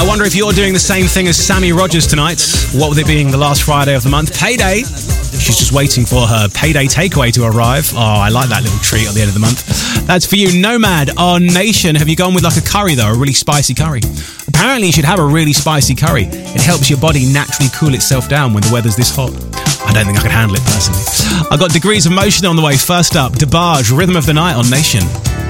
wonder if you're doing the same thing as Sammy Rogers tonight. What with it being the last Friday of the month, payday. She's just waiting for her payday takeaway to arrive. Oh, I like that little treat at the end of the month. That's for you, Nomad on Nation. Have you gone with like a curry though, a really spicy curry? Apparently you should have a really spicy curry. It helps your body naturally cool itself down when the weather's this hot. I don't think I could handle it personally. I've got Degrees of Motion on the way. First up, DeBarge, Rhythm of the Night on Nation.